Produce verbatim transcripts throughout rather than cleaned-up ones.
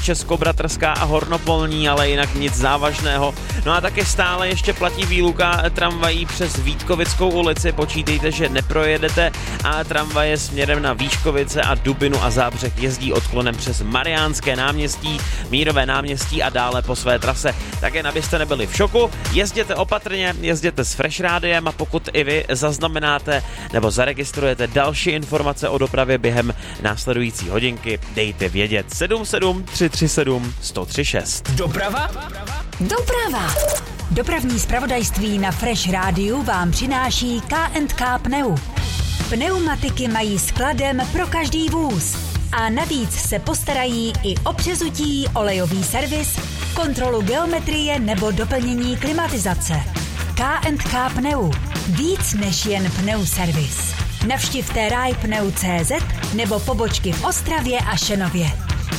Českobratrská a Hornopolní, ale jinak nic závažného. No a taky stále ještě platí výluka tramvají přes Vítkovickou ulici. Počítejte, že neprojedete a tramvaje směrem na Výškovice a Dubinu a Zábřeh jezdí odklonem přes Mariánské náměstí, Mírové náměstí a dále po své trase. Tak jen abyste nebyli v šoku, jezděte opatrně, jezděte s Fresh Rádiem a pokud i vy zaznamenáte nebo zaregistrujete další informace o dopravě během následující hodinky, dejte vědět sedm sedm tři tři sedm jedna nula tři šest. Doprava? Doprava. Dopravní zpravodajství na Fresh Rádiu vám přináší K and K Pneu. Pneumatiky mají skladem pro každý vůz. A navíc se postarají i o přezutí, olejový servis, kontrolu geometrie nebo doplnění klimatizace. K and K Pneu. Víc než jen pneuservis. Navštivte rajpneu tečka cé zet nebo pobočky v Ostravě a Šenově.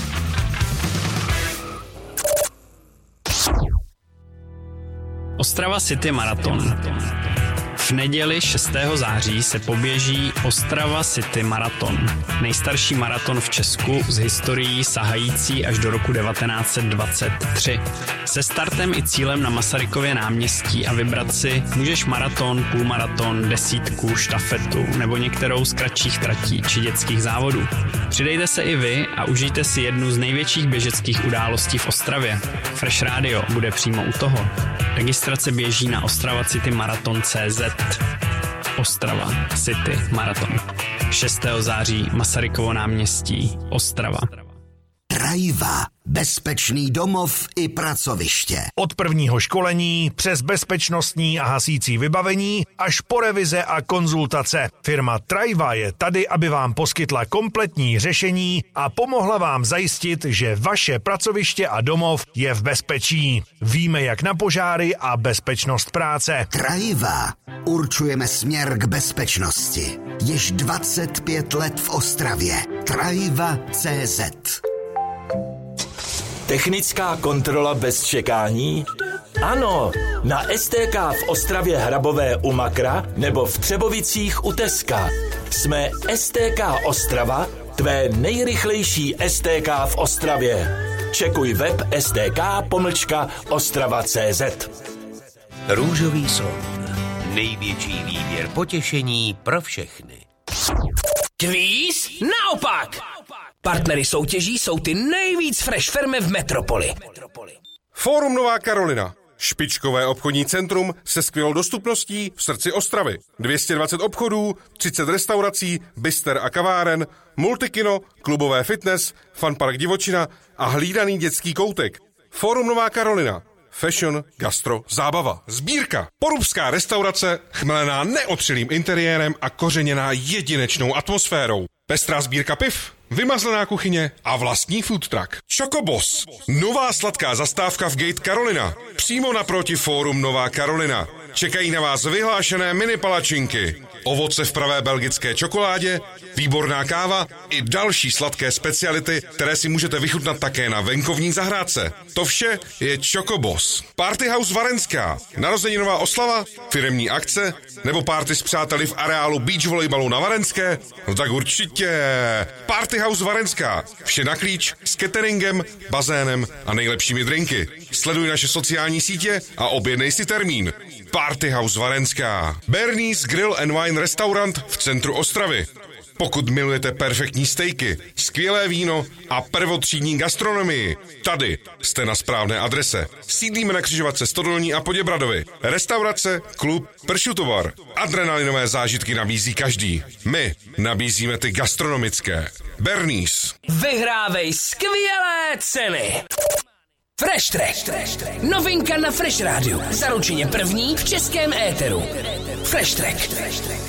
Ostrava City Marathon. V neděli šestého září se poběží Ostrava City Marathon. Nejstarší maraton v Česku s historií sahající až do roku devatenáct set dvacet tři. Se startem i cílem na Masarykově náměstí a vybrat si můžeš maraton, půlmaraton, desítku, štafetu nebo některou z kratších tratí či dětských závodů. Přidejte se i vy a užijte si jednu z největších běžeckých událostí v Ostravě. Fresh Radio bude přímo u toho. Registrace běží na Ostrava City Marathon tečka cé zet. Ostrava City Marathon. šestého září Masarykovo náměstí, Ostrava. Trajva. Bezpečný domov i pracoviště. Od prvního školení přes bezpečnostní a hasící vybavení až po revize a konzultace. Firma Trajva je tady, aby vám poskytla kompletní řešení a pomohla vám zajistit, že vaše pracoviště a domov je v bezpečí. Víme jak na požáry a bezpečnost práce. Trajva. Určujeme směr k bezpečnosti. Již dvacet pět let v Ostravě. Trajva tečka cé zet. Technická kontrola bez čekání? Ano, na S T K v Ostravě Hrabové u Makra nebo v Třebovicích u Teska. Jsme S T K Ostrava, tvé nejrychlejší S T K v Ostravě. Čekuj web stk pomlčka ostrava tečka cé zet. Růžový slon. Největší výběr potěšení pro všechny. Kvíz? Naopak! Partnery soutěží jsou ty nejvíc fresh firmy v metropoli. Fórum Nová Karolina. Špičkové obchodní centrum se skvělou dostupností v srdci Ostravy. dvě stě dvacet obchodů, třicet restaurací, bister a kaváren, multikino, klubové fitness, funpark divočina a hlídaný dětský koutek. Fórum Nová Karolina. Fashion, gastro, zábava. Sbírka. Porubská restaurace, chmelená neotřelým interiérem a kořeněná jedinečnou atmosférou. Pestrá sbírka piv, vymazlená kuchyně a vlastní food truck. Chocobos. Nová sladká zastávka v Gate Carolina. Přímo naproti Fórum Nová Karolina. Čekají na vás vyhlášené mini palačinky, ovoce v pravé belgické čokoládě, výborná káva i další sladké speciality, které si můžete vychutnat také na venkovní zahrádce. To vše je Chocobos. Party House Varenská. Narozeninová oslava, firemní akce nebo party s přáteli v areálu beach volejbalu na Varenské? No tak určitě. Party House Varenská. Vše na klíč s cateringem, bazénem a nejlepšími drinky. Sleduj naše sociální sítě a objednej si termín. Party House Varenská. Bernie's Grill and Wine Restaurant v centru Ostravy. Pokud milujete perfektní stejky, skvělé víno a prvotřídní gastronomii, tady jste na správné adrese. Sídlíme na křižovatce Stodolní a Poděbradovi. Restaurace, klub, pršutovar. Adrenalinové zážitky nabízí každý. My nabízíme ty gastronomické. Bernie's. Vyhrávej skvělé ceny! Fresh Track. Novinka na Fresh Rádiu. Zaručeně první v českém éteru. Fresh Track.